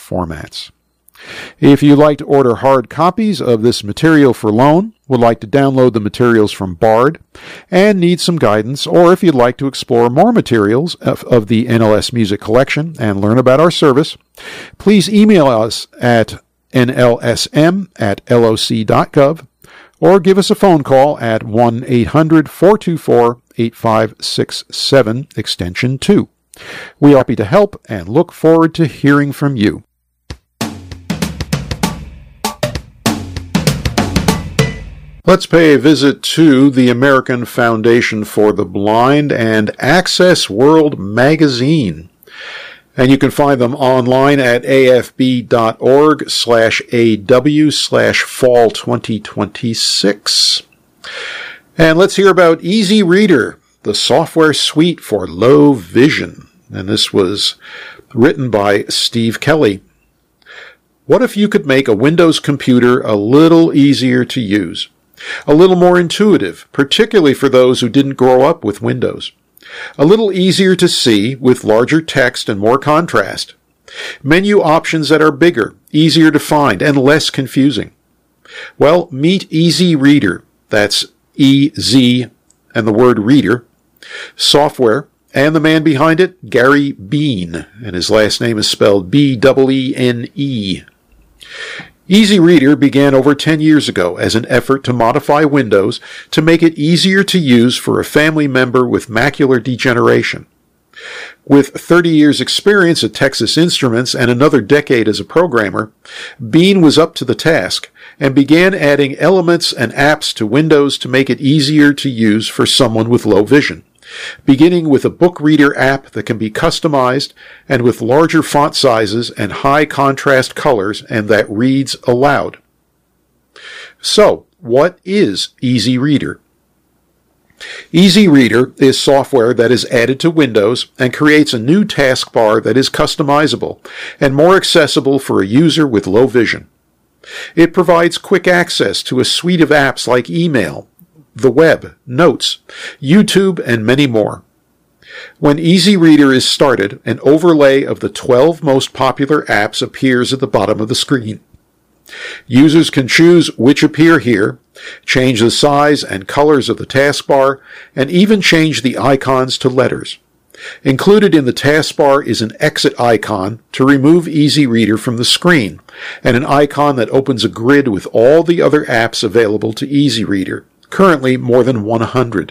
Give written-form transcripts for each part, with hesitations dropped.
formats. If you'd like to order hard copies of this material for loan, would like to download the materials from Bard, and need some guidance, or if you'd like to explore more materials of the NLS Music Collection and learn about our service, please email us at nlsm@loc.gov or give us a phone call at 1-800-424-8567, extension 2. We are happy to help and look forward to hearing from you. Let's pay a visit to the American Foundation for the Blind and Access World magazine. And you can find them online at afb.org/aw/fall 2026. And let's hear about Easy Reader, the software suite for low vision. And this was written by Steve Kelly. What if you could make a Windows computer a little easier to use? A little more intuitive, particularly for those who didn't grow up with Windows. A little easier to see with larger text and more contrast. Menu options that are bigger, easier to find, and less confusing. Well, meet Easy Reader. That's E-Z and the word reader. Software, and the man behind it, Gary Bean, and his last name is spelled B-E-E-N-E. Easy Reader began over 10 years ago as an effort to modify Windows to make it easier to use for a family member with macular degeneration. With 30 years' experience at Texas Instruments and another decade as a programmer, Bean was up to the task and began adding elements and apps to Windows to make it easier to use for someone with low vision, beginning with a book reader app that can be customized and with larger font sizes and high contrast colors and that reads aloud. So, what is Easy Reader? Easy Reader is software that is added to Windows and creates a new taskbar that is customizable and more accessible for a user with low vision. It provides quick access to a suite of apps like email, the web, notes, YouTube, and many more. When Easy Reader is started, an overlay of the 12 most popular apps appears at the bottom of the screen. Users can choose which appear here, change the size and colors of the taskbar, and even change the icons to letters. Included in the taskbar is an exit icon to remove Easy Reader from the screen, and an icon that opens a grid with all the other apps available to Easy Reader. Currently more than 100.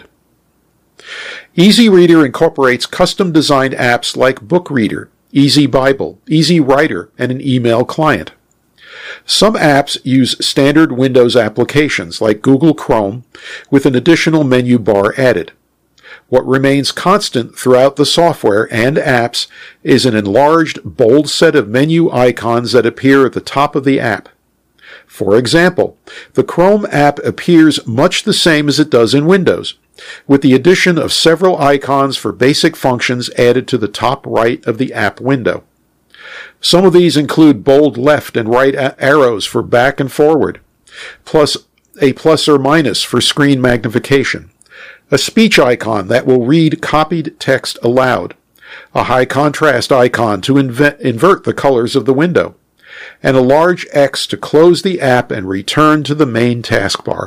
Easy Reader incorporates custom-designed apps like Book Reader, Easy Bible, Easy Writer, and an email client. Some apps use standard Windows applications like Google Chrome with an additional menu bar added. What remains constant throughout the software and apps is an enlarged, bold set of menu icons that appear at the top of the app. For example, the Chrome app appears much the same as it does in Windows, with the addition of several icons for basic functions added to the top right of the app window. Some of these include bold left and right arrows for back and forward, plus a plus or minus for screen magnification, a speech icon that will read copied text aloud, a high contrast icon to invert the colors of the window, and a large X to close the app and return to the main taskbar.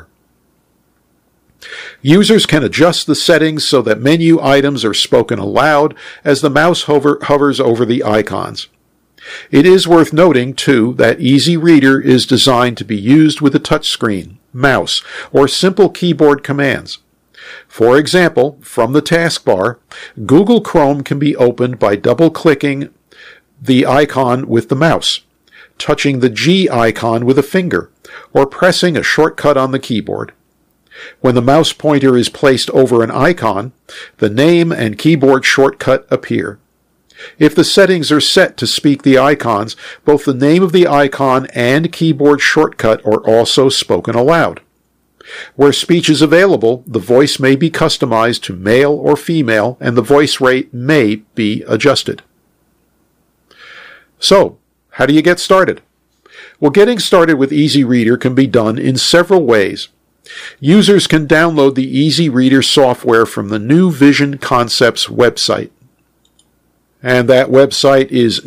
Users can adjust the settings so that menu items are spoken aloud as the mouse hovers over the icons. It is worth noting, too, that Easy Reader is designed to be used with a touchscreen, mouse, or simple keyboard commands. For example, from the taskbar, Google Chrome can be opened by double-clicking the icon with the mouse, touching the G icon with a finger, or pressing a shortcut on the keyboard. When the mouse pointer is placed over an icon, the name and keyboard shortcut appear. If the settings are set to speak the icons, both the name of the icon and keyboard shortcut are also spoken aloud. Where speech is available, the voice may be customized to male or female, and the voice rate may be adjusted. So, how do you get started? Well, getting started with Easy Reader can be done in several ways. Users can download the Easy Reader software from the New Vision Concepts website. And that website is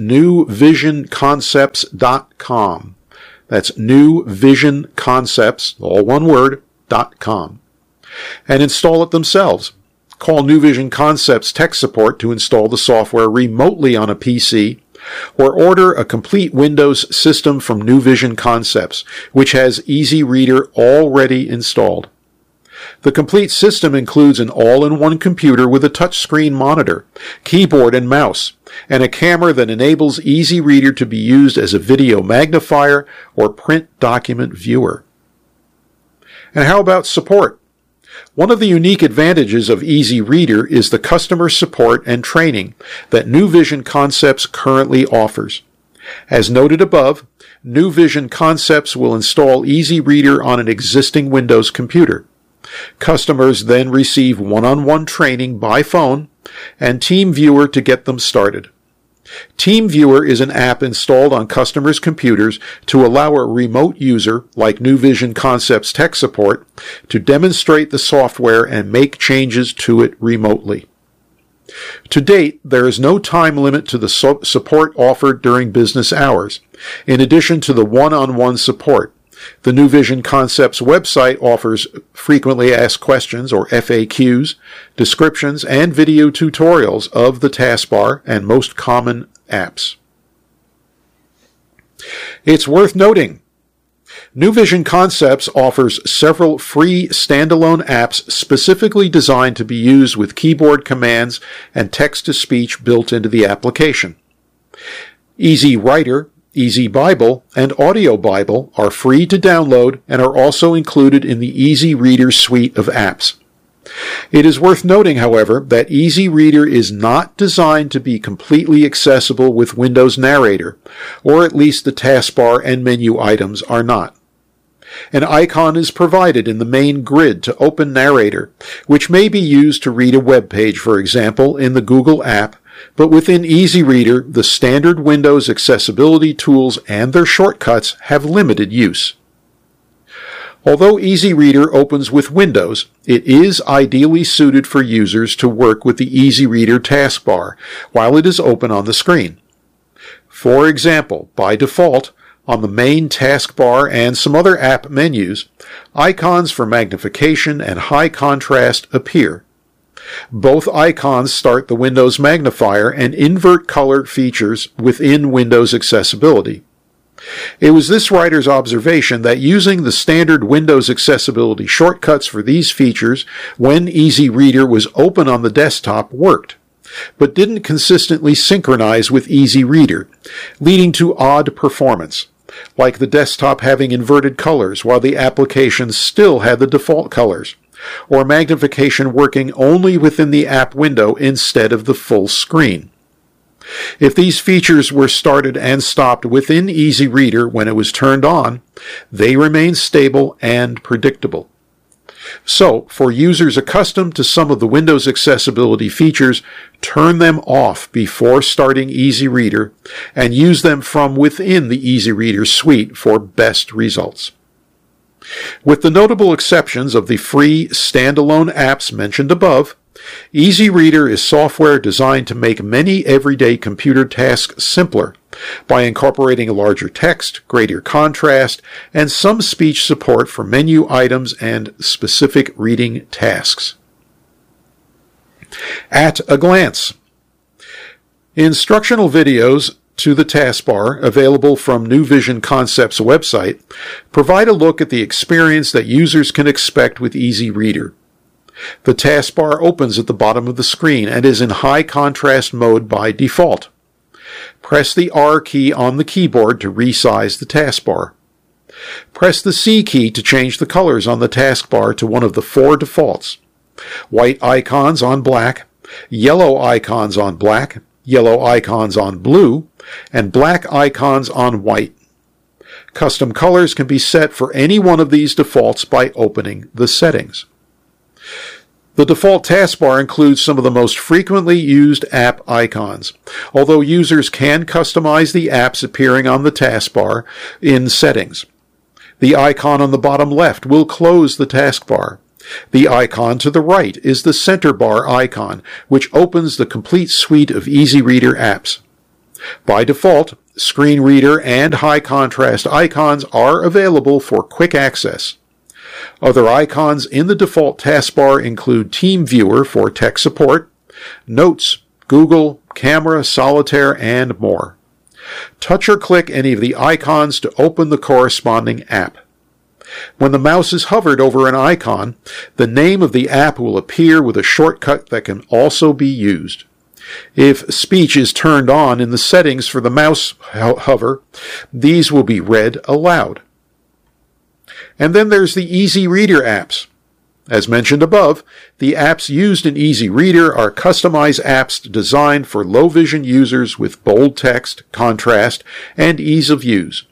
newvisionconcepts.com. That's newvisionconcepts, all one word, .com. And install it themselves. Call New Vision Concepts tech support to install the software remotely on a PC, or order a complete Windows system from New Vision Concepts, which has Easy Reader already installed. The complete system includes an all-in-one computer with a touchscreen monitor, keyboard and mouse, and a camera that enables Easy Reader to be used as a video magnifier or print document viewer. And how about support? One of the unique advantages of Easy Reader is the customer support and training that New Vision Concepts currently offers. As noted above, New Vision Concepts will install Easy Reader on an existing Windows computer. Customers then receive one-on-one training by phone and TeamViewer to get them started. TeamViewer is an app installed on customers' computers to allow a remote user, like New Vision Concepts tech support, to demonstrate the software and make changes to it remotely. To date, there is no time limit to the support offered during business hours. In addition to the one-on-one support, the New Vision Concepts website offers frequently asked questions, or FAQs, descriptions, and video tutorials of the taskbar and most common apps. It's worth noting, New Vision Concepts offers several free standalone apps specifically designed to be used with keyboard commands and text-to-speech built into the application. Easy Writer, Easy Bible, and Audio Bible are free to download and are also included in the Easy Reader suite of apps. It is worth noting, however, that Easy Reader is not designed to be completely accessible with Windows Narrator, or at least the taskbar and menu items are not. An icon is provided in the main grid to open Narrator, which may be used to read a web page, for example, in the Google app, but within Easy Reader, the standard Windows accessibility tools and their shortcuts have limited use. Although Easy Reader opens with Windows, it is ideally suited for users to work with the Easy Reader taskbar while it is open on the screen. For example, by default, on the main taskbar and some other app menus, icons for magnification and high contrast appear. Both icons start the Windows magnifier and invert color features within Windows accessibility. It was this writer's observation that using the standard Windows accessibility shortcuts for these features when Easy Reader was open on the desktop worked, but didn't consistently synchronize with Easy Reader, leading to odd performance, like the desktop having inverted colors while the application still had the default colors, or magnification working only within the app window instead of the full screen. If these features were started and stopped within Easy Reader when it was turned on, they remain stable and predictable. So, for users accustomed to some of the Windows accessibility features, turn them off before starting Easy Reader and use them from within the Easy Reader suite for best results. With the notable exceptions of the free standalone apps mentioned above, Easy Reader is software designed to make many everyday computer tasks simpler by incorporating larger text, greater contrast, and some speech support for menu items and specific reading tasks. At a glance. Instructional videos to the taskbar, available from New Vision Concepts website, provide a look at the experience that users can expect with Easy Reader. The taskbar opens at the bottom of the screen and is in high contrast mode by default. Press the R key on the keyboard to resize the taskbar. Press the C key to change the colors on the taskbar to one of the 4 defaults: white icons on black, yellow icons on black, yellow icons on blue, and black icons on white. Custom colors can be set for any one of these defaults by opening the settings. The default taskbar includes some of the most frequently used app icons, although users can customize the apps appearing on the taskbar in settings. The icon on the bottom left will close the taskbar, The icon to the right is the center bar icon, which opens the complete suite of EasyReader apps. By default, screen reader and high contrast icons are available for quick access. Other icons in the default taskbar include TeamViewer for tech support, Notes, Google, Camera, Solitaire, and more. Touch or click any of the icons to open the corresponding app. When the mouse is hovered over an icon, the name of the app will appear with a shortcut that can also be used. If speech is turned on in the settings for the mouse hover, these will be read aloud. And then there's the EasyReader apps. As mentioned above, the apps used in EasyReader are customized apps designed for low vision users with bold text, contrast, and ease of use.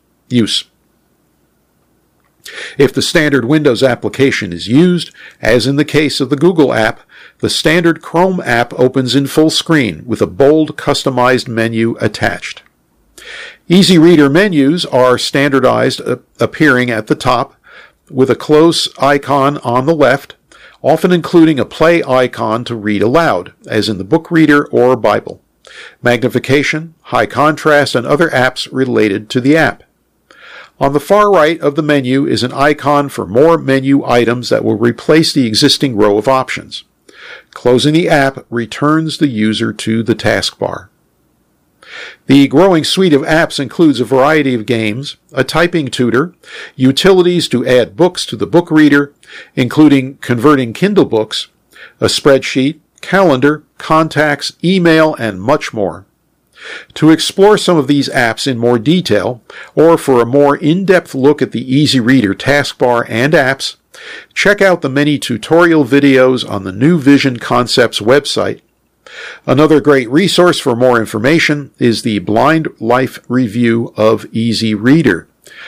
If the standard Windows application is used, as in the case of the Google app, the standard Chrome app opens in full screen with a bold customized menu attached. EasyReader menus are standardized, appearing at the top with a close icon on the left, often including a play icon to read aloud, as in the Book Reader or Bible, magnification, high contrast, and other apps related to the app. On the far right of the menu is an icon for more menu items that will replace the existing row of options. Closing the app returns the user to the taskbar. The growing suite of apps includes a variety of games, a typing tutor, utilities to add books to the book reader, including converting Kindle books, a spreadsheet, calendar, contacts, email, and much more. To explore some of these apps in more detail, or for a more in-depth look at the EasyReader taskbar and apps, check out the many tutorial videos on the New Vision Concepts website. Another great resource for more information is the Blind Life review of EasyReader.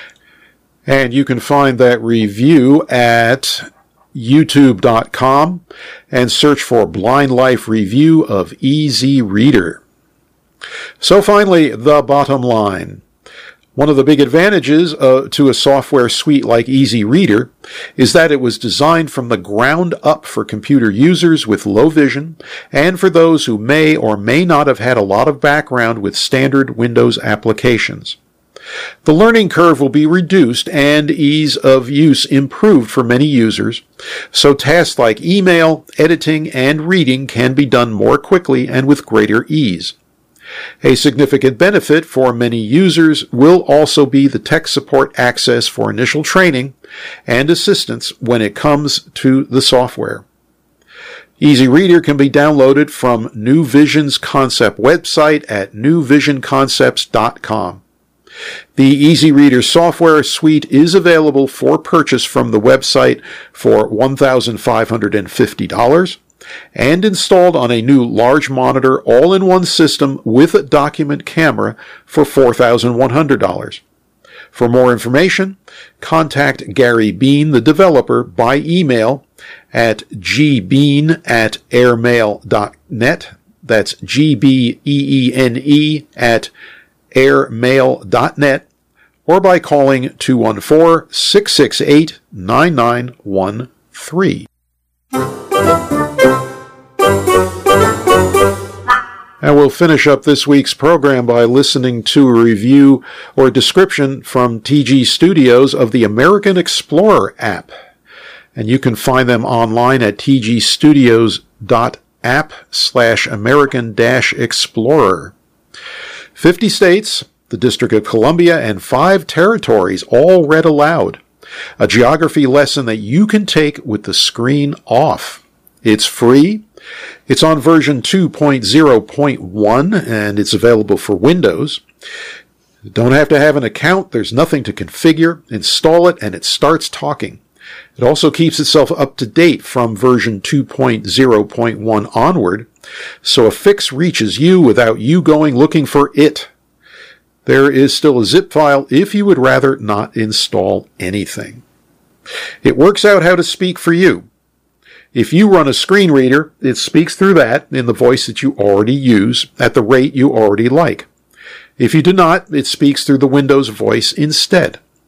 And you can find that review at youtube.com and search for Blind Life review of EasyReader. So finally, the bottom line. One of the big advantages to a software suite like EasyReader is that it was designed from the ground up for computer users with low vision and for those who may or may not have had a lot of background with standard Windows applications. The learning curve will be reduced and ease of use improved for many users, so tasks like email, editing, and reading can be done more quickly and with greater ease. A significant benefit for many users will also be the tech support access for initial training and assistance when it comes to the software. EasyReader can be downloaded from New Vision's Concept website at newvisionconcepts.com. The EasyReader software suite is available for purchase from the website for $1,550 and installed on a new large monitor all-in-one system with a document camera for $4,100. For more information, contact Gary Bean, the developer, by email at gbean@airmail.net. That's gbeene@airmail.net, or by calling 214-668-9913. And we'll finish up this week's program by listening to a review or description from TG Studios of the American Explorer app. And you can find them online at tgstudios.app/American-Explorer. 50 states, the District of Columbia, and 5 territories all read aloud. A geography lesson that you can take with the screen off. It's free. It's on version 2.0.1, and it's available for Windows. You don't have to have an account. There's nothing to configure. Install it, and it starts talking. It also keeps itself up to date from version 2.0.1 onward, so a fix reaches you without you going looking for it. There is still a zip file if you would rather not install anything. It works out how to speak for you. If you run a screen reader, it speaks through that in the voice that you already use at the rate you already like. If you do not, it speaks through the Windows voice instead.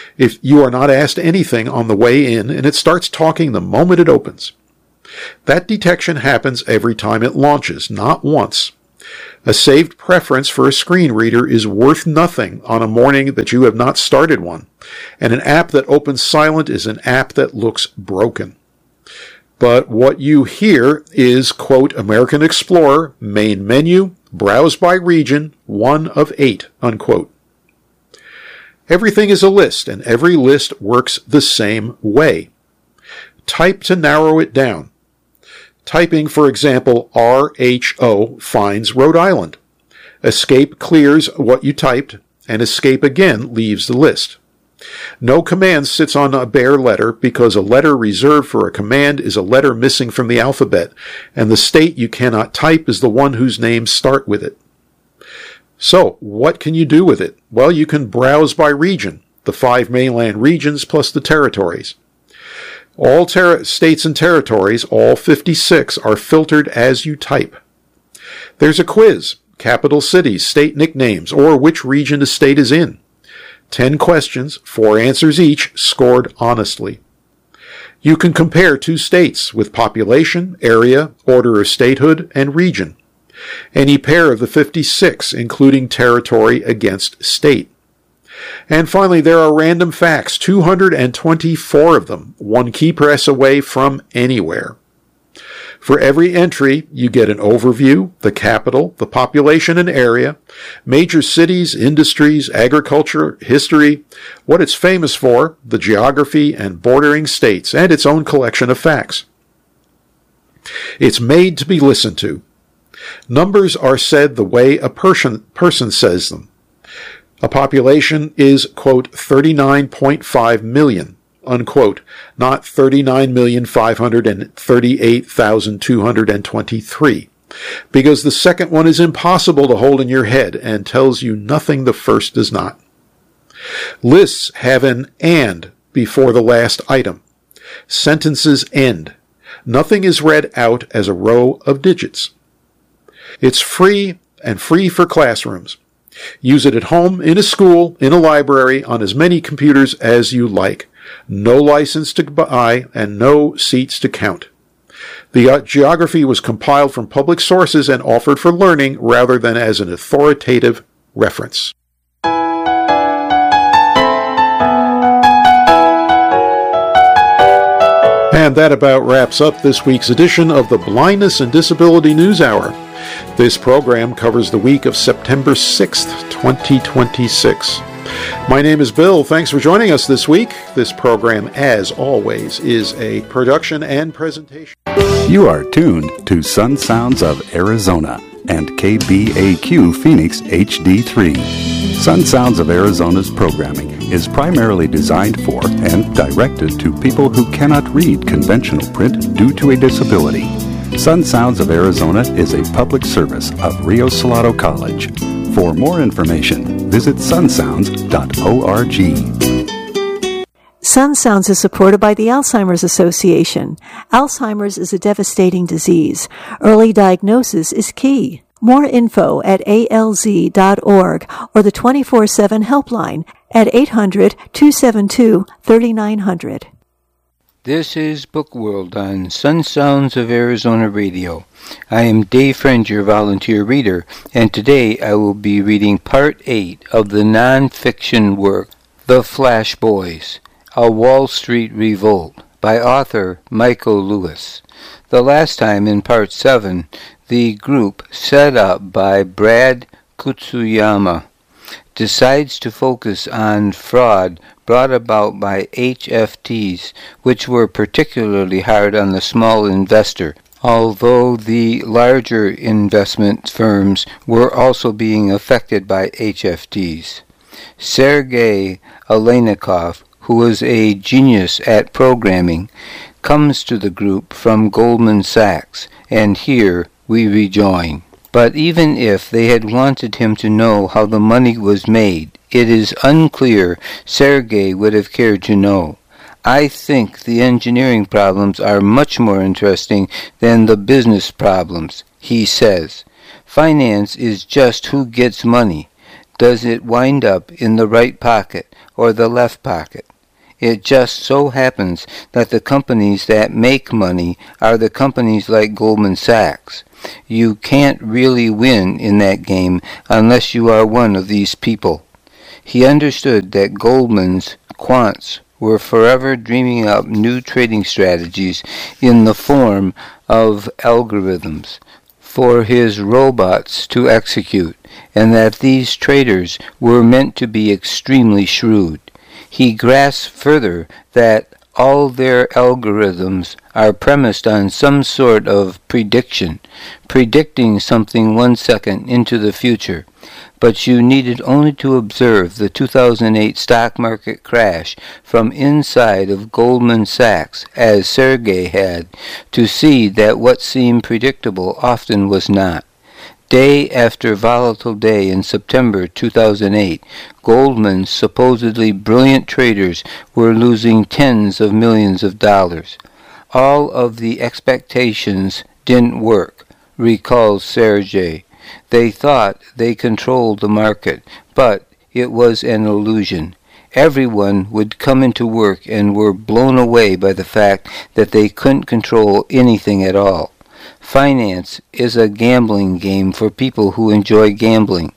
if you are not asked anything on the way in and it starts talking the moment it opens. That detection happens every time it launches, not once. A saved preference for a screen reader is worth nothing on a morning that you have not started one, and an app that opens silent is an app that looks broken. But what you hear is, quote, American Explorer, main menu, browse by region, 1 of 8, unquote. Everything is a list, and every list works the same way. Type to narrow it down. Typing, for example, RHO finds Rhode Island. Escape clears what you typed, and escape again leaves the list. No command sits on a bare letter because a letter reserved for a command is a letter missing from the alphabet, and the state you cannot type is the one whose names start with it. So, what can you do with it? Well, you can browse by region, the 5 mainland regions plus the territories. All states and territories, all 56, are filtered as you type. There's a quiz, capital cities, state nicknames, or which region a state is in. 10 questions, 4 answers each, scored honestly. You can compare 2 states with population, area, order of statehood, and region. Any pair of the 56, including territory against state. And finally, there are random facts, 224 of them, 1 key press away from anywhere. For every entry, you get an overview, the capital, the population and area, major cities, industries, agriculture, history, what it's famous for, the geography and bordering states, and its own collection of facts. It's made to be listened to. Numbers are said the way a person says them. A population is, quote, 39.5 million, unquote, not 39,538,223, because the second one is impossible to hold in your head and tells you nothing the first does not. Lists have an and before the last item. Sentences end. Nothing is read out as a row of digits. It's free and free for classrooms. Use it at home, in a school, in a library, on as many computers as you like. No license to buy and no seats to count. The geography was compiled from public sources and offered for learning rather than as an authoritative reference. And that about wraps up this week's edition of the Blindness and Disability News Hour. This program covers the week of September 6th, 2026. My name is Bill. Thanks for joining us this week. This program, as always, is a production and presentation. You are tuned to Sun Sounds of Arizona and KBAQ Phoenix HD3. Sun Sounds of Arizona's programming is primarily designed for and directed to people who cannot read conventional print due to a disability. Sun Sounds of Arizona is a public service of Rio Salado College. For more information, visit sunsounds.org. Sun Sounds is supported by the Alzheimer's Association. Alzheimer's is a devastating disease. Early diagnosis is key. More info at alz.org or the 24/7 helpline at 800-272-3900. This is Bookworld on Sun Sounds of Arizona Radio. I am Dave Friend, your volunteer reader, and today I will be reading Part 8 of the non-fiction work, The Flash Boys, A Wall Street Revolt, by author Michael Lewis. The last time, in Part 7, the group, set up by Brad Kutsuyama, decides to focus on fraud brought about by HFTs, which were particularly hard on the small investor, although the larger investment firms were also being affected by HFTs. Sergei Aleynikov, who was a genius at programming, comes to the group from Goldman Sachs, and here we rejoin. But even if they had wanted him to know how the money was made, it is unclear Sergei would have cared to know. I think the engineering problems are much more interesting than the business problems, he says. Finance is just who gets money. does it wind up in the right pocket or the left pocket. It just so happens that the companies that make money are the companies like Goldman Sachs. You can't really win in that game unless you are one of these people. He understood that Goldman's quants were forever dreaming up new trading strategies in the form of algorithms for his robots to execute, and that these traders were meant to be extremely shrewd. He grasped further that all their algorithms are premised on some sort of prediction, predicting something 1 second into the future. But you needed only to observe the 2008 stock market crash from inside of Goldman Sachs, as Sergey had, to see that what seemed predictable often was not. Day after volatile day in September 2008, Goldman's supposedly brilliant traders were losing tens of millions of dollars. All of the expectations didn't work, recalls Sergey. They thought they controlled the market, but it was an illusion. Everyone would come into work and were blown away by the fact that they couldn't control anything at all. Finance is a gambling game for people who enjoy gambling.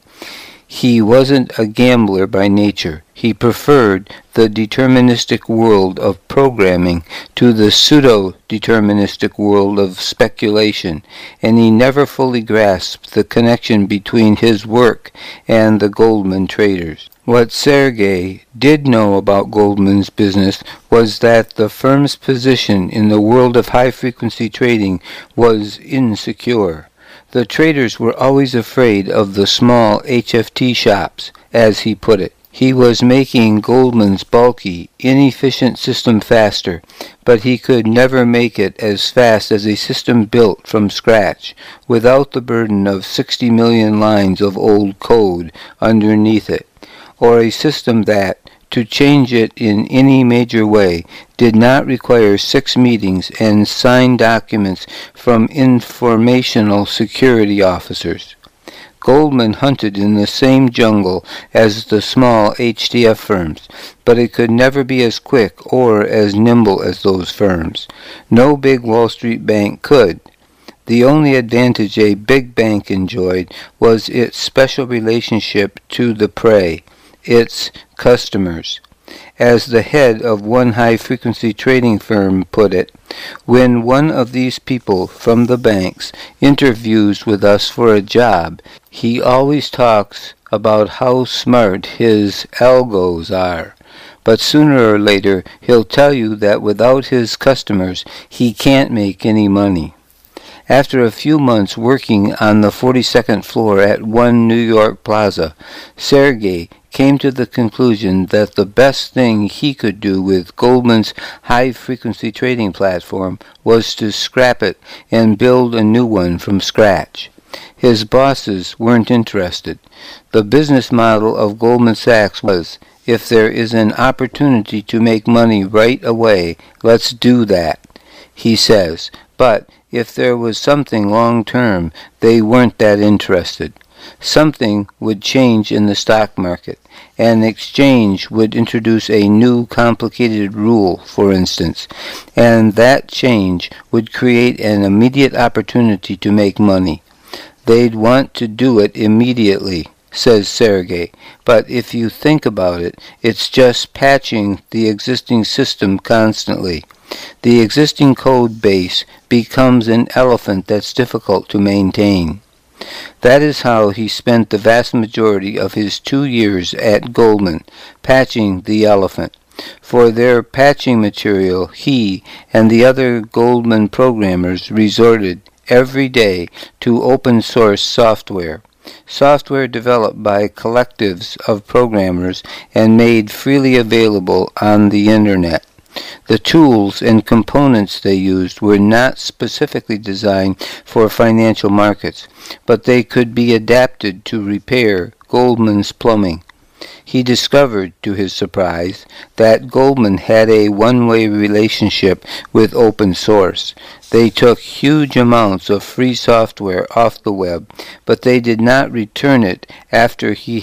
He wasn't a gambler by nature. He preferred the deterministic world of programming to the pseudo-deterministic world of speculation, and he never fully grasped the connection between his work and the Goldman traders. What Sergey did know about Goldman's business was that the firm's position in the world of high-frequency trading was insecure. The traders were always afraid of the small HFT shops, as he put it. He was making Goldman's bulky, inefficient system faster, but he could never make it as fast as a system built from scratch, without the burden of 60 million lines of old code underneath it, or a system that, to change it in any major way, did not require 6 meetings and signed documents from informational security officers. Goldman hunted in the same jungle as the small HTF firms, but it could never be as quick or as nimble as those firms. No big Wall Street bank could. The only advantage a big bank enjoyed was its special relationship to the prey, its customers. As the head of one high-frequency trading firm put it, when one of these people from the banks interviews with us for a job, he always talks about how smart his algos are. But sooner or later, he'll tell you that without his customers, he can't make any money. After a few months working on the 42nd floor at One New York Plaza, Sergey came to the conclusion that the best thing he could do with Goldman's high-frequency trading platform was to scrap it and build a new one from scratch. His bosses weren't interested. The business model of Goldman Sachs was, if there is an opportunity to make money right away, let's do that, he says. But if there was something long-term, they weren't that interested. Something would change in the stock market. An exchange would introduce a new complicated rule, for instance, and that change would create an immediate opportunity to make money. They'd want to do it immediately, says Sergey, but if you think about it, it's just patching the existing system constantly. The existing code base becomes an elephant that's difficult to maintain. That is how he spent the vast majority of his 2 years at Goldman, patching the elephant. For their patching material, he and the other Goldman programmers resorted every day to open-source software. Software developed by collectives of programmers and made freely available on the Internet. The tools and components they used were not specifically designed for financial markets, but they could be adapted to repair Goldman's plumbing. He discovered, to his surprise, that Goldman had a one-way relationship with open source. They took huge amounts of free software off the web, but they did not return it after he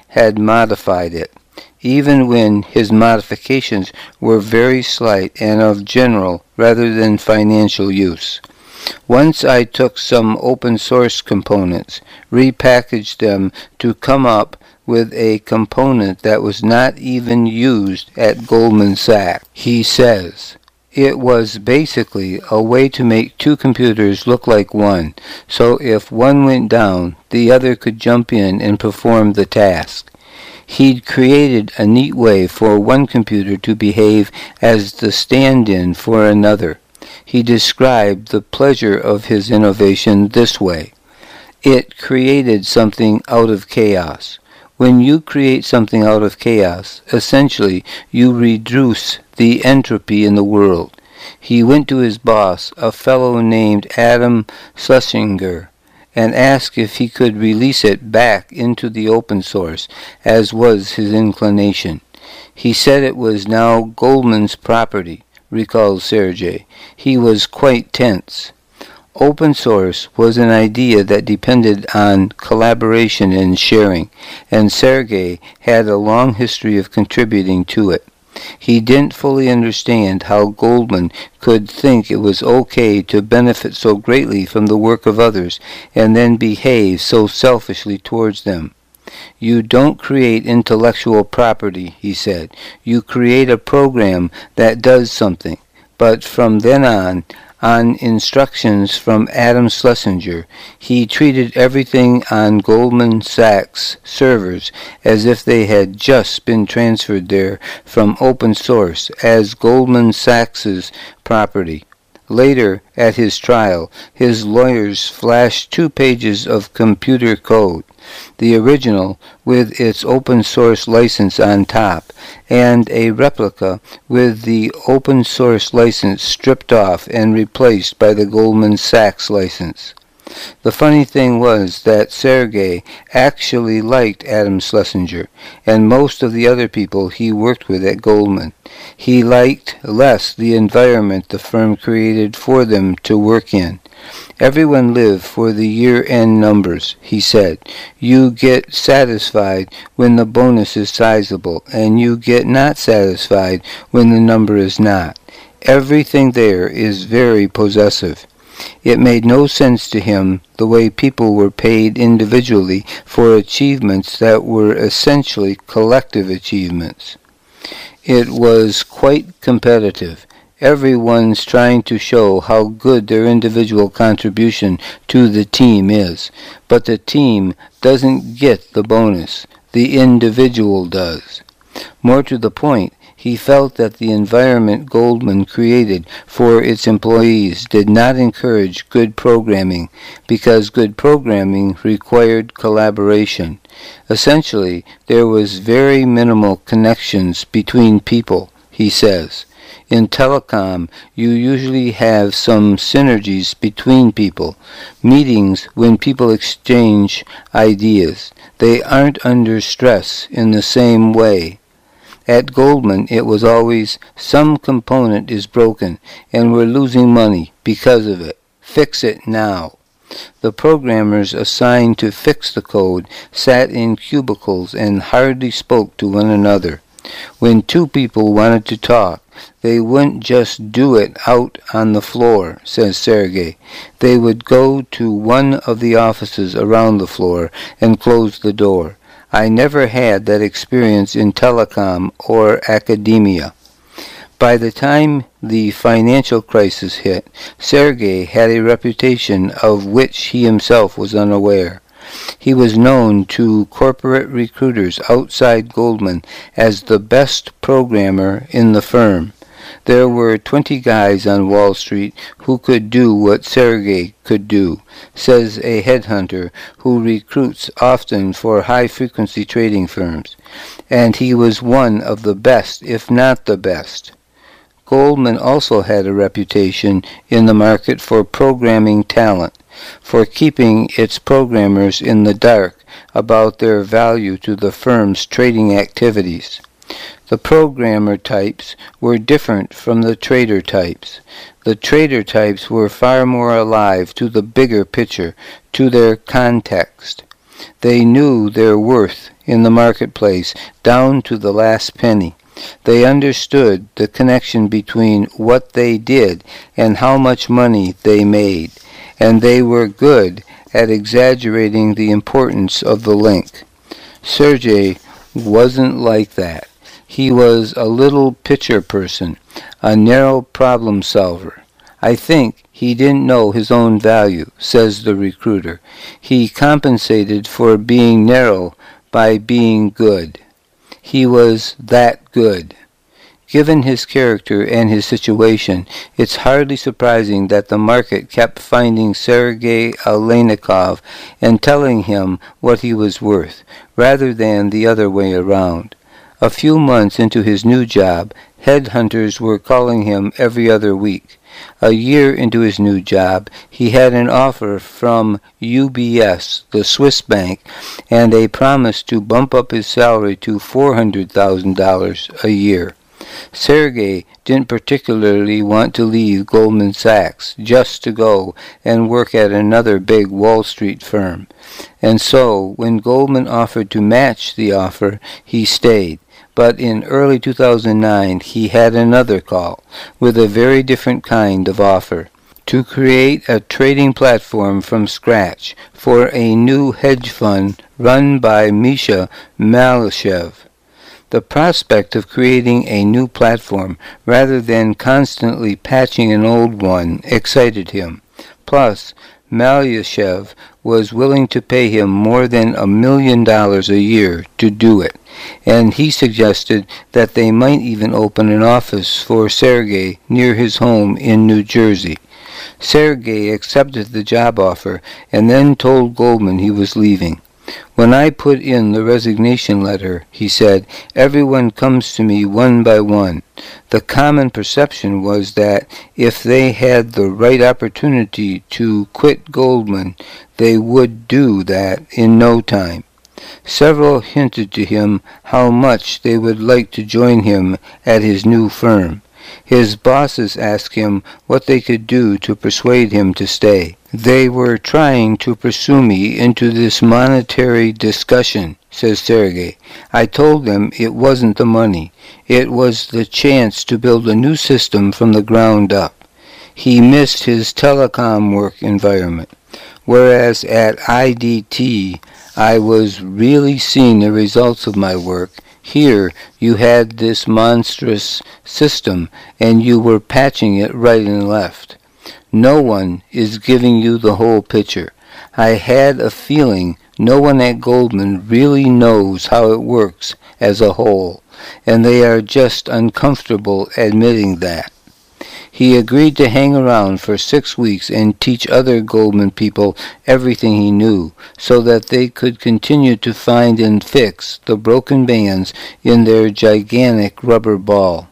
had modified it, even when his modifications were very slight and of general rather than financial use. Once I took some open source components, repackaged them to come up with a component that was not even used at Goldman Sachs. He says, it was basically a way to make two computers look like one, so if one went down, the other could jump in and perform the task. He'd created a neat way for one computer to behave as the stand-in for another. He described the pleasure of his innovation this way. It created something out of chaos. When you create something out of chaos, essentially you reduce the entropy in the world. He went to his boss, a fellow named Adam Schlesinger, and asked if he could release it back into the open source, as was his inclination. He said it was now Goldman's property, recalls Sergey. He was quite tense. Open source was an idea that depended on collaboration and sharing, and Sergey had a long history of contributing to it. He didn't fully understand how Goldman could think it was okay to benefit so greatly from the work of others and then behave so selfishly towards them. You don't create intellectual property, he said. You create a program that does something. But from then on instructions from Adam Schlesinger, he treated everything on Goldman Sachs servers as if they had just been transferred there from open source as Goldman Sachs's property. Later, at his trial, his lawyers flashed 2 pages of computer code, the original with its open source license on top, and a replica with the open source license stripped off and replaced by the Goldman Sachs license. The funny thing was that Sergey actually liked Adam Schlesinger and most of the other people he worked with at Goldman. He liked less the environment the firm created for them to work in. Everyone lived for the year-end numbers, he said. You get satisfied when the bonus is sizable, and you get not satisfied when the number is not. Everything there is very possessive. It made no sense to him the way people were paid individually for achievements that were essentially collective achievements. It was quite competitive. Everyone's trying to show how good their individual contribution to the team is, but the team doesn't get the bonus. The individual does. More to the point, he felt that the environment Goldman created for its employees did not encourage good programming, because good programming required collaboration. Essentially, there was very minimal connections between people, he says. In telecom, you usually have some synergies between people, meetings when people exchange ideas. They aren't under stress in the same way. At Goldman, it was always, some component is broken, and we're losing money because of it. Fix it now. The programmers assigned to fix the code sat in cubicles and hardly spoke to one another. When 2 people wanted to talk, they wouldn't just do it out on the floor, says Sergey. They would go to one of the offices around the floor and close the door. I never had that experience in telecom or academia. By the time the financial crisis hit, Sergey had a reputation of which he himself was unaware. He was known to corporate recruiters outside Goldman as the best programmer in the firm. There were 20 guys on Wall Street who could do what Sergey could do, says a headhunter who recruits often for high-frequency trading firms, and he was one of the best, if not the best. Goldman also had a reputation in the market for programming talent, for keeping its programmers in the dark about their value to the firm's trading activities. The programmer types were different from the trader types. The trader types were far more alive to the bigger picture, to their context. They knew their worth in the marketplace down to the last penny. They understood the connection between what they did and how much money they made, and they were good at exaggerating the importance of the link. Sergey wasn't like that. He was a little picture person, a narrow problem solver. I think he didn't know his own value, says the recruiter. He compensated for being narrow by being good. He was that good. Given his character and his situation, it's hardly surprising that the market kept finding Sergey Aleynikov and telling him what he was worth, rather than the other way around. A few months into his new job, headhunters were calling him every other week. A year into his new job, he had an offer from UBS, the Swiss bank, and a promise to bump up his salary to $400,000 a year. Sergey didn't particularly want to leave Goldman Sachs just to go and work at another big Wall Street firm. And so, when Goldman offered to match the offer, he stayed. But in early 2009, he had another call with a very different kind of offer: to create a trading platform from scratch for a new hedge fund run by Misha Malyshev. The prospect of creating a new platform rather than constantly patching an old one excited him. Plus, Malyshev was willing to pay him more than $1 million a year to do it, and he suggested that they might even open an office for Sergey near his home in New Jersey. Sergey accepted the job offer and then told Goldman he was leaving. When I put in the resignation letter, he said, everyone comes to me one by one. The common perception was that if they had the right opportunity to quit Goldman, they would do that in no time. Several hinted to him how much they would like to join him at his new firm. His bosses asked him what they could do to persuade him to stay. They were trying to pursue me into this monetary discussion, says Sergey. I told them it wasn't the money. It was the chance to build a new system from the ground up. He missed his telecom work environment. Whereas at IDT, I was really seeing the results of my work. Here, you had this monstrous system, and you were patching it right and left. No one is giving you the whole picture. I had a feeling no one at Goldman really knows how it works as a whole, and they are just uncomfortable admitting that. He agreed to hang around for 6 weeks and teach other Goldman people everything he knew, so that they could continue to find and fix the broken bands in their gigantic rubber ball.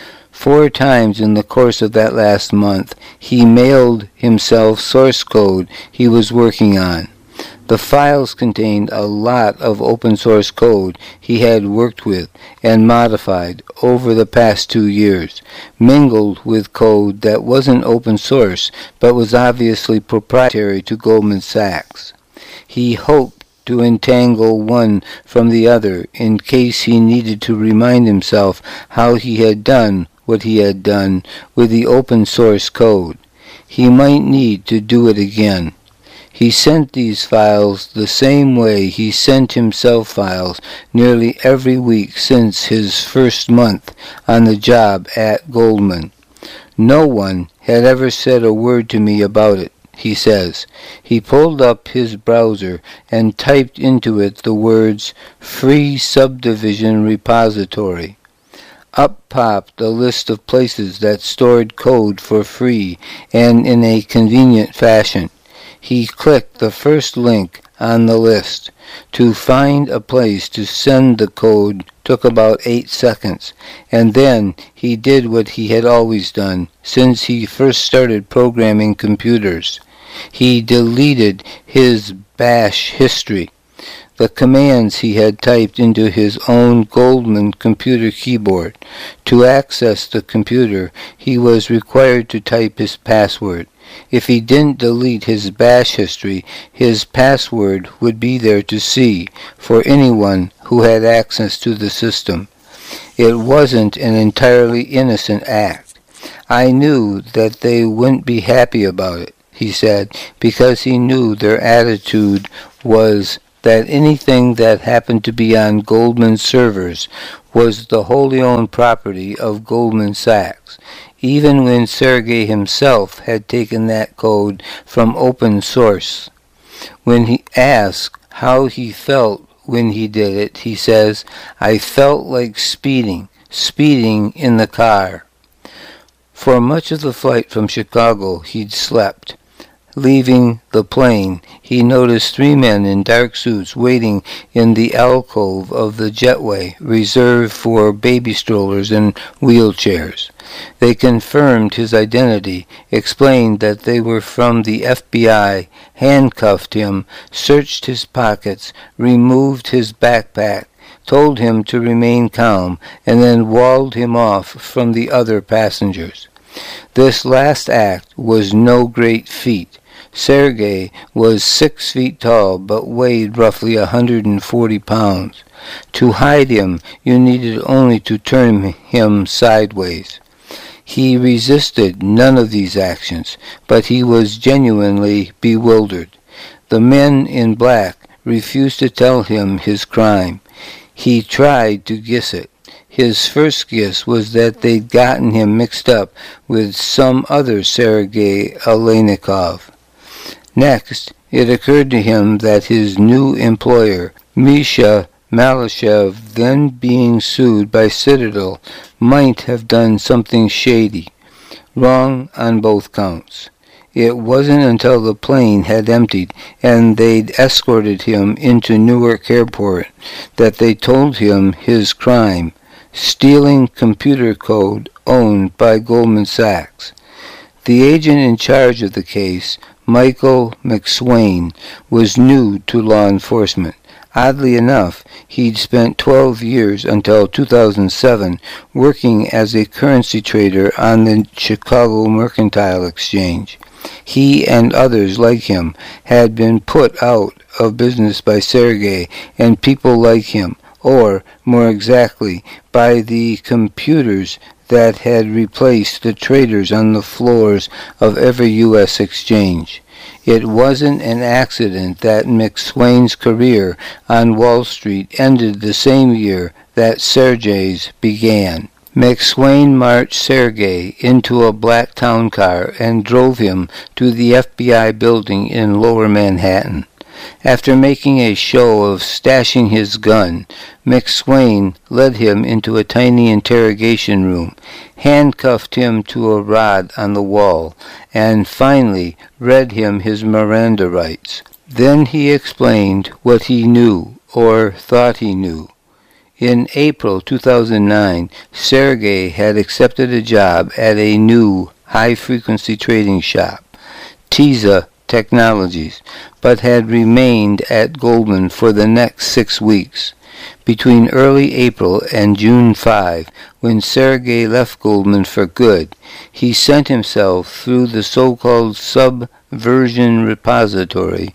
4 times in the course of that last month, he mailed himself source code he was working on. The files contained a lot of open source code he had worked with and modified over the past 2 years, mingled with code that wasn't open source but was obviously proprietary to Goldman Sachs. He hoped to entangle one from the other in case he needed to remind himself how he had done what he had done with the open source code. He might need to do it again. He sent these files the same way he sent himself files nearly every week since his first month on the job at Goldman. No one had ever said a word to me about it, he says. He pulled up his browser and typed into it the words "Free Subdivision Repository." Up popped a list of places that stored code for free and in a convenient fashion. He clicked the first link on the list. To find a place to send the code took about 8 seconds, and then he did what he had always done since he first started programming computers. He deleted his bash history. the commands he had typed into his own Goldman computer keyboard. To access the computer, he was required to type his password. If he didn't delete his bash history, his password would be there to see for anyone who had access to the system. It wasn't an entirely innocent act. I knew that they wouldn't be happy about it, he said, because he knew their attitude was that anything that happened to be on Goldman's servers was the wholly owned property of Goldman Sachs, even when Sergey himself had taken that code from open source. When he asked how he felt when he did it, he says, "I felt like speeding in the car." For much of the flight from Chicago, he'd slept. Leaving the plane, he noticed 3 men in dark suits waiting in the alcove of the jetway reserved for baby strollers and wheelchairs. They confirmed his identity, explained that they were from the FBI, handcuffed him, searched his pockets, removed his backpack, told him to remain calm, and then walled him off from the other passengers. This last act was no great feat. Sergey was 6 feet tall, but weighed roughly 140 pounds. To hide him, you needed only to turn him sideways. He resisted none of these actions, but he was genuinely bewildered. The men in black refused to tell him his crime. He tried to guess it. His first guess was that they'd gotten him mixed up with some other Sergey Aleynikov. Next, it occurred to him that his new employer, Misha Malashev, then being sued by Citadel, might have done something shady. Wrong on both counts. It wasn't until the plane had emptied and they'd escorted him into Newark Airport that they told him his crime, stealing computer code owned by Goldman Sachs. The agent in charge of the case, Michael McSwain, was new to law enforcement. Oddly enough, he'd spent 12 years until 2007 working as a currency trader on the Chicago Mercantile Exchange. He and others like him had been put out of business by Sergey and people like him, or, more exactly, by the computers that had replaced the traders on the floors of every U.S. exchange. It wasn't an accident that McSwain's career on Wall Street ended the same year that Sergey's began. McSwain marched Sergey into a black town car and drove him to the FBI building in Lower Manhattan. After making a show of stashing his gun, McSwain led him into a tiny interrogation room, handcuffed him to a rod on the wall, and finally read him his Miranda rights. Then he explained what he knew, or thought he knew. In April 2009, Sergey had accepted a job at a new high-frequency trading shop, TISA Technologies, but had remained at Goldman for the next 6 weeks. Between early April and June 5, when Sergey left Goldman for good, he sent himself through the so-called Subversion repository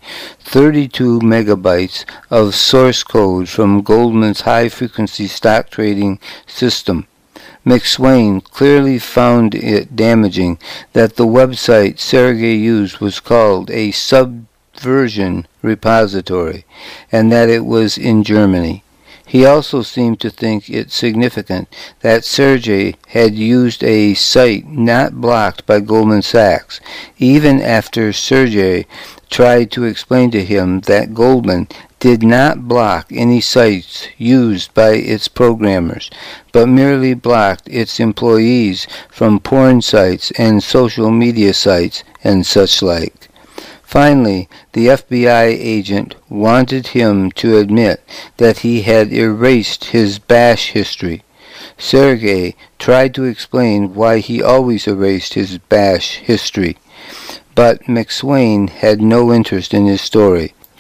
32 megabytes of source code from Goldman's high-frequency stock trading system. McSwain clearly found it damaging that the website Sergey used was called a Subversion repository, and that it was in Germany. He also seemed to think it significant that Sergey had used a site not blocked by Goldman Sachs, even after Sergey tried to explain to him that Goldman did not block any sites used by its programmers, but merely blocked its employees from porn sites and social media sites and such like. Finally, the FBI agent wanted him to admit that he had erased his bash history. Sergey tried to explain why he always erased his bash history, but McSwain had no interest in his story.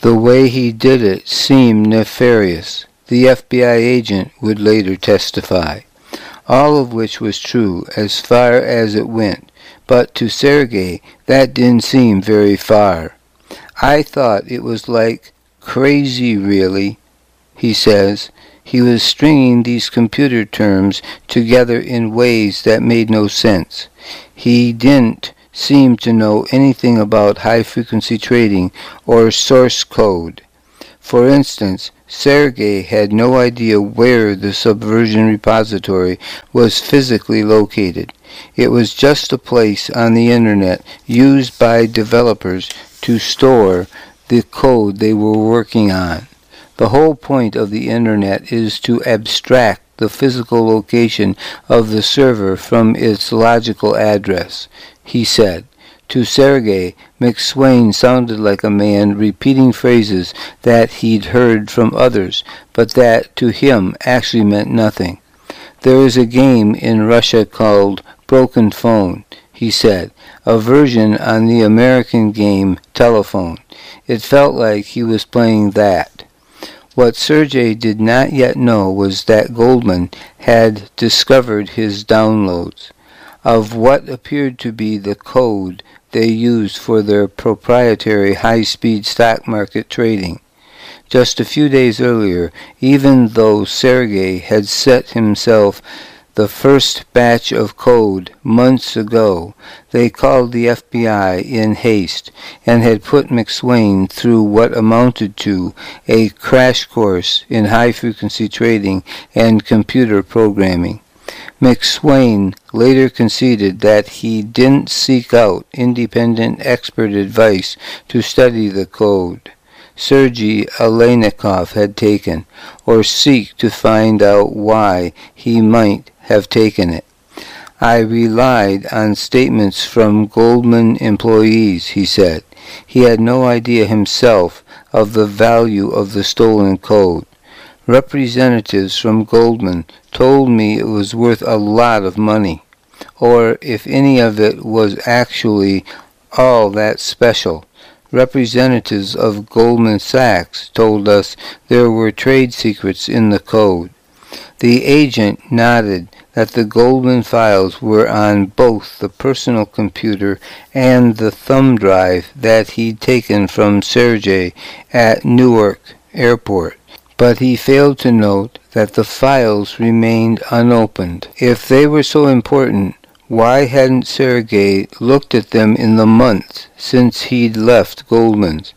The way he did it seemed nefarious, the FBI agent would later testify. All of which was true as far as it went, but to Sergei that didn't seem very far. I thought it was like crazy, really, he says. He was stringing these computer terms together in ways that made no sense. He didn't seem to know anything about high-frequency trading or source code. For instance, Sergei had no idea where the Subversion repository was physically located. It was just a place on the internet used by developers to store the code they were working on. The whole point of the internet is to abstract the physical location of the server from its logical address, he said. To Sergei, McSwain sounded like a man repeating phrases that he'd heard from others, but that to him actually meant nothing. There is a game in Russia called Broken Phone, he said, a version on the American game Telephone. It felt like he was playing that. What Sergei did not yet know was that Goldman had discovered his downloads of what appeared to be the code they used for their proprietary high-speed stock market trading. Just a few days earlier, even though Sergei had set himself the first batch of code months ago, they called the FBI in haste and had put McSwain through what amounted to a crash course in high-frequency trading and computer programming. McSwain later conceded that he didn't seek out independent expert advice to study the code Sergei Aleynikov had taken, or seek to find out why he might have taken it. I relied on statements from Goldman employees, he said. He had no idea himself of the value of the stolen code. Representatives from Goldman told me it was worth a lot of money, or if any of it was actually all that special. Representatives of Goldman Sachs told us there were trade secrets in the code. The agent nodded that the Goldman files were on both the personal computer and the thumb drive that he'd taken from Sergei at Newark Airport. But he failed to note that the files remained unopened. If they were so important, why hadn't Sergei looked at them in the months since he'd left Goldman's?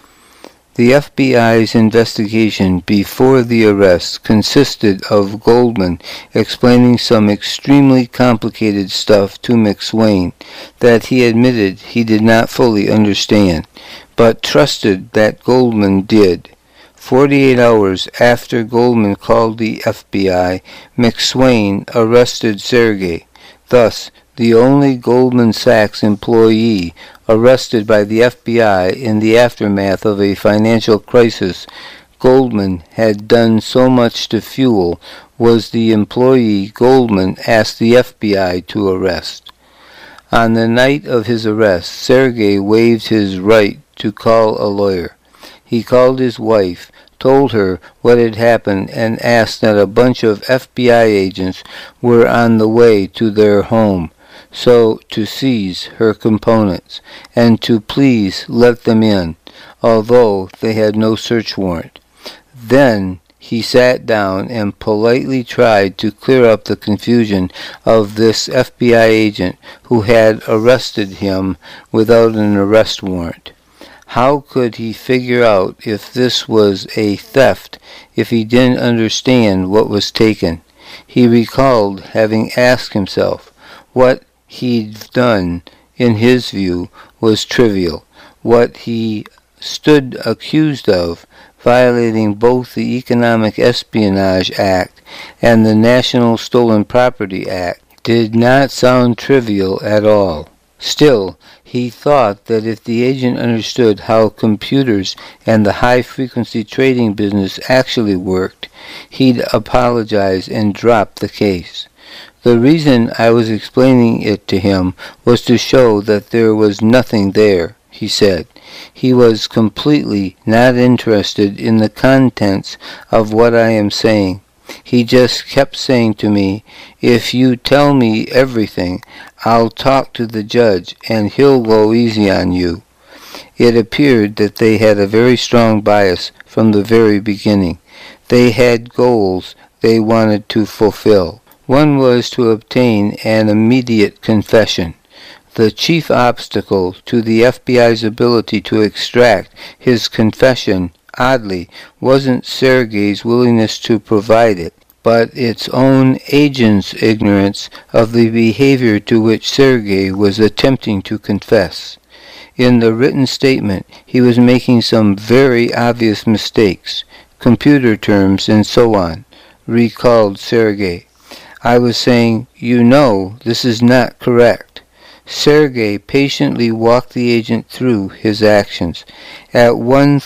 The FBI's investigation before the arrest consisted of Goldman explaining some extremely complicated stuff to McSwain that he admitted he did not fully understand, but trusted that Goldman did. 48 hours after Goldman called the FBI, McSwain arrested Sergei. Thus, the only Goldman Sachs employee arrested by the FBI in the aftermath of a financial crisis Goldman had done so much to fuel was the employee Goldman asked the FBI to arrest. On the night of his arrest, Sergei waived his right to call a lawyer. He called his wife, told her what had happened, and asked that a bunch of FBI agents were on the way to their home, so to seize her components, and to please let them in, although they had no search warrant. Then he sat down and politely tried to clear up the confusion of this FBI agent who had arrested him without an arrest warrant. How could he figure out if this was a theft if he didn't understand what was taken? He recalled having asked himself what he'd done, in his view, was trivial. What he stood accused of, violating both the Economic Espionage Act and the National Stolen Property Act, did not sound trivial at all. Still, he thought that if the agent understood how computers and the high-frequency trading business actually worked, he'd apologize and drop the case. The reason I was explaining it to him was to show that there was nothing there, he said. He was completely not interested in the contents of what I am saying. He just kept saying to me, "If you tell me everything, I'll talk to the judge and he'll go easy on you." It appeared that they had a very strong bias from the very beginning. They had goals they wanted to fulfill. One was to obtain an immediate confession. The chief obstacle to the FBI's ability to extract his confession, oddly, wasn't Sergei's willingness to provide it, but its own agent's ignorance of the behavior to which Sergei was attempting to confess. In the written statement, he was making some very obvious mistakes, computer terms and so on, recalled Sergei. I was saying, "You know, this is not correct." Sergei patiently walked the agent through his actions. At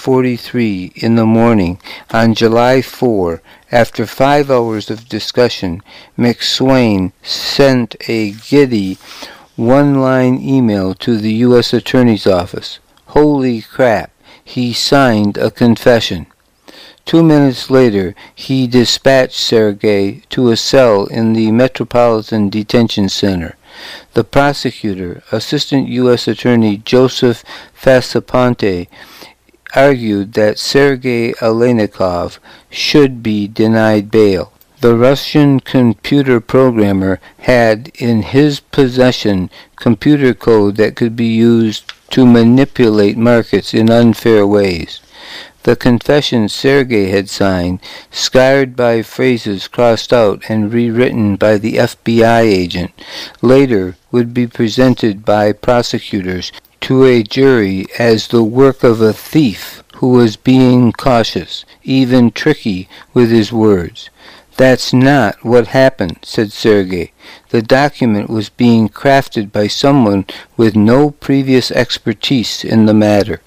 1:43 in the morning on July 4, after 5 hours of discussion, McSwain sent a giddy one-line email to the U.S. Attorney's Office. Holy crap, he signed a confession. 2 minutes later, he dispatched Sergei to a cell in the Metropolitan Detention Center. The prosecutor, Assistant U.S. Attorney Joseph Fasaponte, argued that Sergei Aleynikov should be denied bail. The Russian computer programmer had in his possession computer code that could be used to manipulate markets in unfair ways. The confession Sergei had signed, scarred by phrases crossed out and rewritten by the FBI agent, later would be presented by prosecutors to a jury as the work of a thief who was being cautious, even tricky with his words. "That's not what happened," said Sergei. "The document was being crafted by someone with no previous expertise in the matter."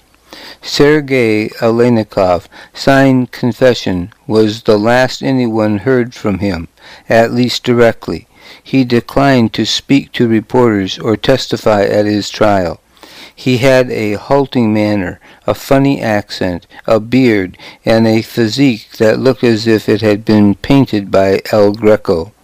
Sergei Aleynikov signed confession was the last anyone heard from him, at least directly. He declined to speak to reporters or testify at his trial. He had a halting manner, a funny accent, a beard, and a physique that looked as if it had been painted by El Greco.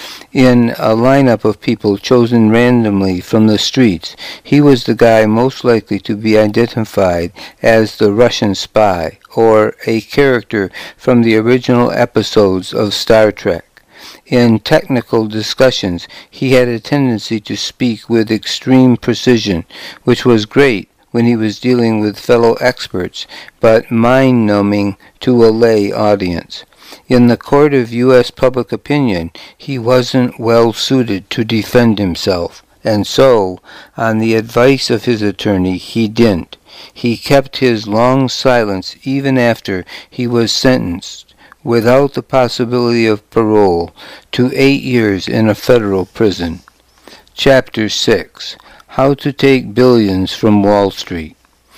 In a lineup of people chosen randomly from the streets, he was the guy most likely to be identified as the Russian spy, or a character from the original episodes of Star Trek. In technical discussions, he had a tendency to speak with extreme precision, which was great when he was dealing with fellow experts, but mind-numbing to a lay audience. In the court of U.S. public opinion, he wasn't well suited to defend himself, and so, on the advice of his attorney, he didn't. He kept his long silence even after he was sentenced, without the possibility of parole, to 8 years in a federal prison. Chapter 6. How to Take Billions from Wall Street.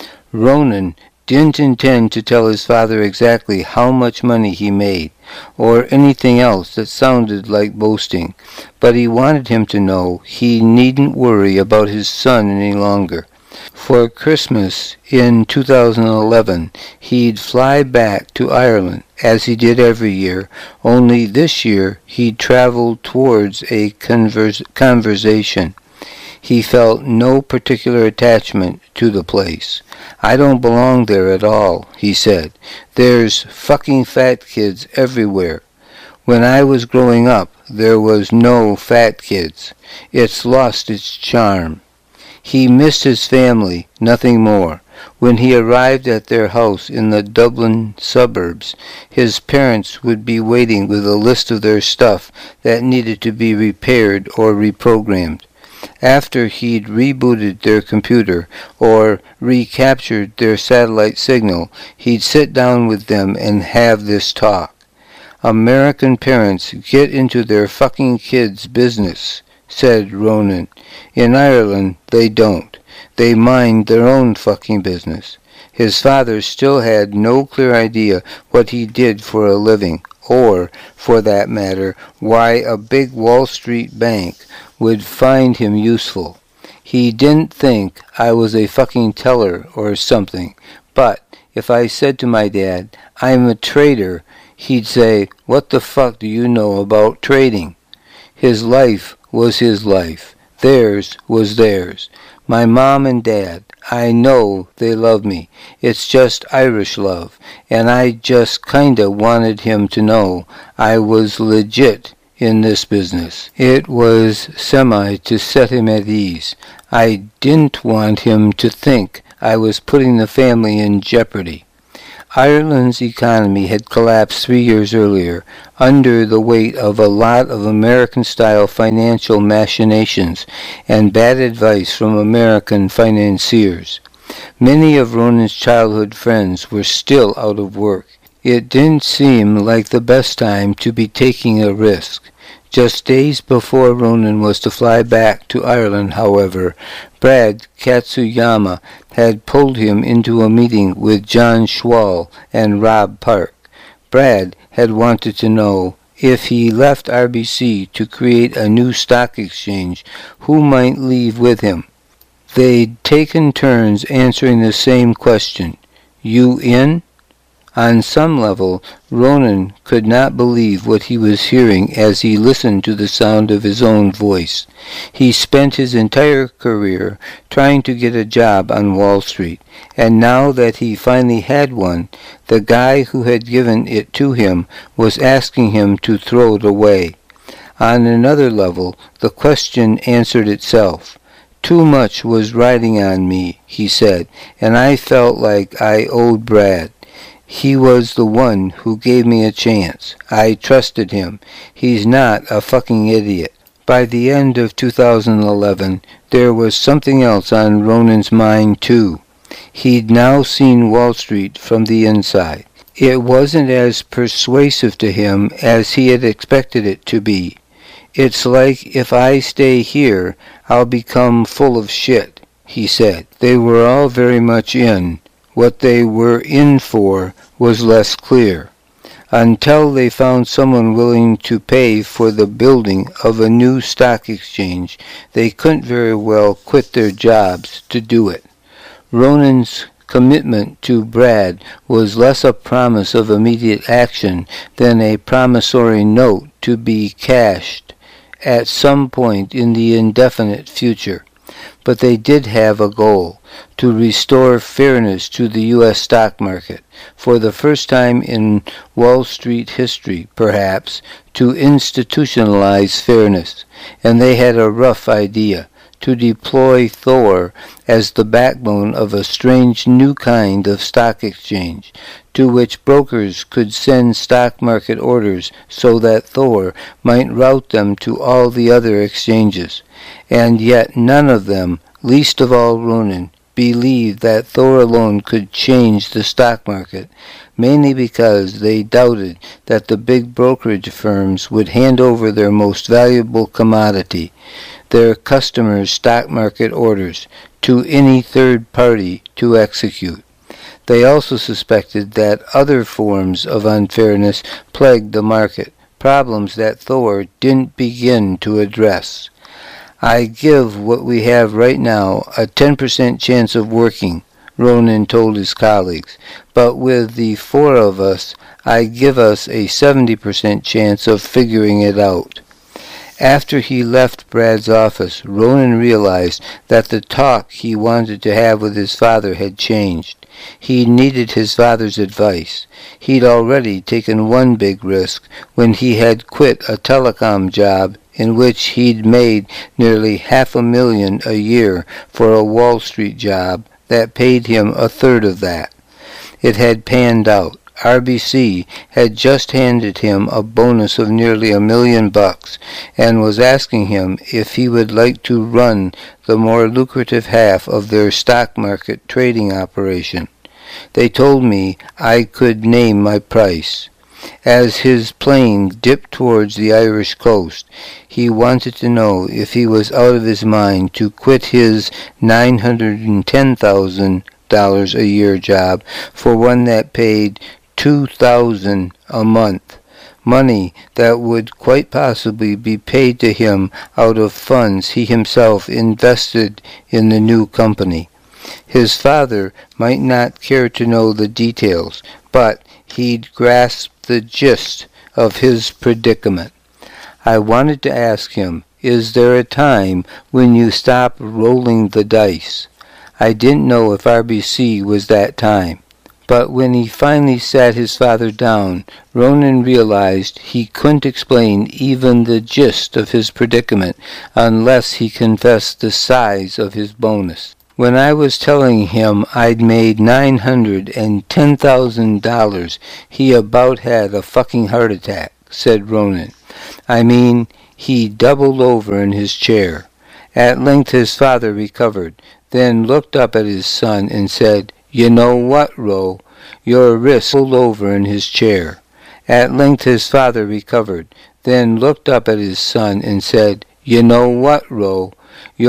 Ronan didn't intend to tell his father exactly how much money he made, or anything else that sounded like boasting, but he wanted him to know he needn't worry about his son any longer. For Christmas in 2011, he'd fly back to Ireland, as he did every year, only this year he'd traveled towards a conversation. He felt no particular attachment to the place. "I don't belong there at all," he said. "There's fucking fat kids everywhere. When I was growing up, there was no fat kids. It's lost its charm." He missed his family, nothing more. When he arrived at their house in the Dublin suburbs, his parents would be waiting with a list of their stuff that needed to be repaired or reprogrammed. After he'd rebooted their computer or recaptured their satellite signal, he'd sit down with them and have this talk. "American parents get into their fucking kids' business," said Ronan. "In Ireland, they don't. They mind their own fucking business." His father still had no clear idea what he did for a living, or, for that matter, why a big Wall Street bank would find him useful. He didn't think I was a fucking teller or something. But if I said to my dad, I'm a trader, he'd say, what the fuck do you know about trading? His life was his life. Theirs was theirs. My mom and dad, I know they love me. It's just Irish love. And I just kinda wanted him to know I was legit in this business. It was to set him at ease. I didn't want him to think I was putting the family in jeopardy. Ireland's economy had collapsed 3 years earlier under the weight of a lot of American-style financial machinations and bad advice from American financiers. Many of Ronan's childhood friends were still out of work. It didn't seem like the best time to be taking a risk. Just days before Ronan was to fly back to Ireland, however, Brad Katsuyama had pulled him into a meeting with John Schwall and Rob Park. Brad had wanted to know if he left RBC to create a new stock exchange, who might leave with him. They'd taken turns answering the same question. You in? On some level, Ronan could not believe what he was hearing as he listened to the sound of his own voice. He spent his entire career trying to get a job on Wall Street, and now that he finally had one, the guy who had given it to him was asking him to throw it away. On another level, the question answered itself. Too much was riding on me, he said, and I felt like I owed Brad. He was the one who gave me a chance. I trusted him. He's not a fucking idiot. By the end of 2011, there was something else on Ronan's mind, too. He'd now seen Wall Street from the inside. It wasn't as persuasive to him as he had expected it to be. It's like if I stay here, I'll become full of shit, he said. They were all very much in. What they were in for was less clear. Until they found someone willing to pay for the building of a new stock exchange, they couldn't very well quit their jobs to do it. Ronan's commitment to Brad was less a promise of immediate action than a promissory note to be cashed at some point in the indefinite future. But they did have a goal, to restore fairness to the U.S. stock market, for the first time in Wall Street history, perhaps, to institutionalize fairness. And they had a rough idea, to deploy Thor as the backbone of a strange new kind of stock exchange, to which brokers could send stock market orders so that Thor might route them to all the other exchanges. And yet none of them, least of all Ronan, believed that Thor alone could change the stock market, mainly because they doubted that the big brokerage firms would hand over their most valuable commodity, their customers' stock market orders, to any third party to execute. They also suspected that other forms of unfairness plagued the market, problems that Thor didn't begin to address. I give what we have right now a 10% chance of working, Ronan told his colleagues, but with the four of us, I give us a 70% chance of figuring it out. After he left Brad's office, Ronan realized that the talk he wanted to have with his father had changed. He needed his father's advice. He'd already taken one big risk when he had quit a telecom job in which he'd made nearly $500,000 a year for a Wall Street job that paid him a third of that. It had panned out. RBC had just handed him a bonus of nearly $1 million and was asking him if he would like to run the more lucrative half of their stock market trading operation. They told me I could name my price. As his plane dipped towards the Irish coast, he wanted to know if he was out of his mind to quit his $910,000 a year job for one that paid $2,000 a month. money that would quite possibly be paid to him out of funds he himself invested in the new company. His father might not care to know the details, but he'd grasped the gist of his predicament. I wanted to ask him, is there a time when you stop rolling the dice? I didn't know if RBC was that time. But when he finally sat his father down, Ronan realized he couldn't explain even the gist of his predicament unless he confessed the size of his bonus. When I was telling him I'd made $910,000, he about had a fucking heart attack, said Ronan. I mean, he doubled over in his chair. At length his father recovered, then looked up at his son and said, "You know what, Ro? Your wrist rolled over in his chair." At length his father recovered, then looked up at his son and said, "You know what, Ro? Your